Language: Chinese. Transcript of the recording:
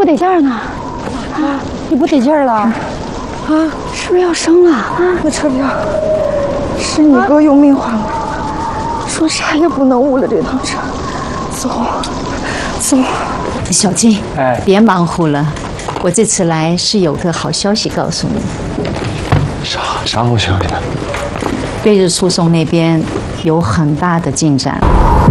得劲儿呢。啊，你不得劲儿了？啊，是不是要生了？啊， 那车票是你哥用命换的，说啥也不能误了这趟车。走，走。 小金，别忙活了，我这次来是有个好消息告诉你。 啥好消息？ 对日诉讼那边有很大的进展。